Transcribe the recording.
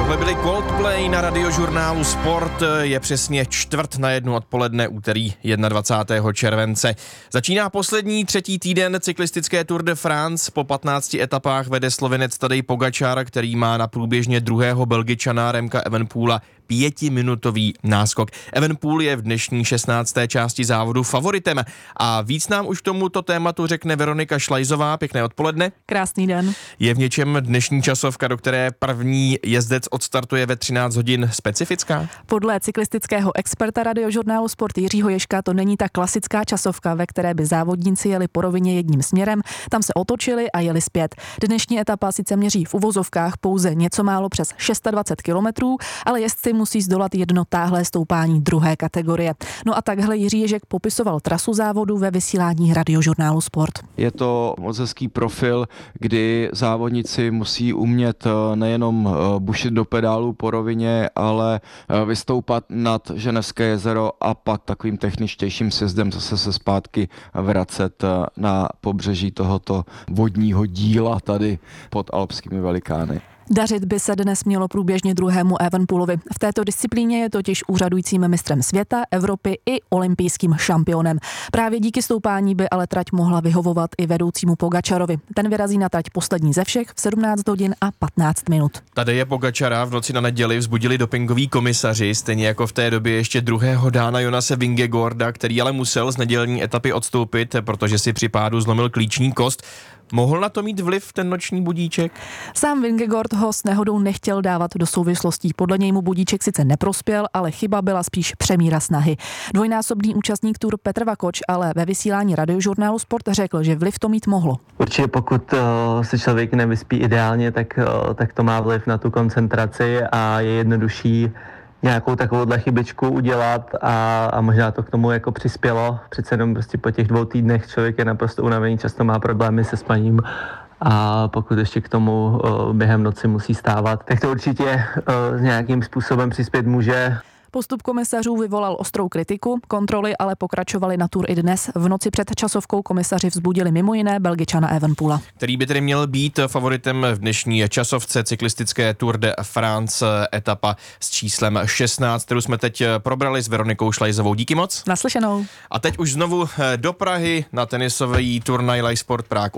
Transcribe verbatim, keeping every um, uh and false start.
Tohle byly Coldplay na Radiožurnálu Sport. Je přesně čtvrt na jednu odpoledne úterý dvacátého prvního července. Začíná poslední třetí týden cyklistické Tour de France. Po patnácti etapách vede Slovinec Tadej Pogačar, který má na průběžně druhého Belgičana Remka Evenepoela pětiminutový náskok. Evenepoel je v dnešní šestnácté části závodu favoritem a víc nám už k tomuto tématu řekne Veronika Šlajzová. Pěkné odpoledne. Krásný den. Je v něčem dnešní časovka, do které první jezdec odstartuje ve třináct hodin, specifická? Podle cyklistického experta Radiožurnálu Sport Jiřího Ježka to není ta klasická časovka, ve které by závodníci jeli po rovině jedním směrem, tam se otočili a jeli zpět. Dnešní etapa sice měří v uvozovkách pouze něco málo přes dvacet šest kilometrů, ale jezdci musí zdolat jedno táhlé stoupání druhé kategorie. No a takhle Jiří Ježek popisoval trasu závodu ve vysílání Radiožurnálu Sport. Je to moc hezký profil, kdy závodníci musí umět nejenom bušit do pedálu po rovině, ale vystoupat nad Ženevské jezero a pak takovým techničtějším sjezdem zase se zpátky vracet na pobřeží tohoto vodního díla tady pod alpskými velikány. Dařit by se dnes mělo průběžně druhému Evenepoelovi. V této disciplíně je totiž úřadujícím mistrem světa, Evropy i olympijským šampionem. Právě díky stoupání by ale trať mohla vyhovovat i vedoucímu Pogačarovi. Ten vyrazí na trať poslední ze všech v sedmnáct hodin a patnáct minut. Tadeje Pogačara v noci na neděli vzbudili dopingoví komisaři, stejně jako v té době ještě druhého Dána Jonase Vingegaarda, který ale musel z nedělní etapy odstoupit, protože si při pádu zlomil klíční kost. Mohl na to mít vliv ten noční budíček? Sám Vingegaard ho s nehodou nechtěl dávat do souvislostí. Podle něj mu budíček sice neprospěl, ale chyba byla spíš přemíra snahy. Dvojnásobný účastník Tour Petr Vakoč ale ve vysílání Radiožurnálu Sport řekl, že vliv to mít mohlo. Určitě pokud uh, se člověk nevyspí ideálně, tak, uh, tak to má vliv na tu koncentraci a je jednodušší nějakou takovouhle chybičku udělat a, a možná to k tomu jako přispělo. Přece jenom prostě po těch dvou týdnech člověk je naprosto unavený, často má problémy se spaním a pokud ještě k tomu uh, během noci musí stávat, tak to určitě uh, nějakým způsobem přispět může. Postup komisařů vyvolal ostrou kritiku, kontroly ale pokračovaly na Tour i dnes. V noci před časovkou komisaři vzbudili mimo jiné Belgičana Evenepoela. Který by tedy měl být favoritem v dnešní časovce cyklistické Tour de France, etapa s číslem šestnáct, kterou jsme teď probrali s Veronikou Šlajzovou. Díky moc. Naslyšenou. A teď už znovu do Prahy na tenisový turnaj Live Sport Prague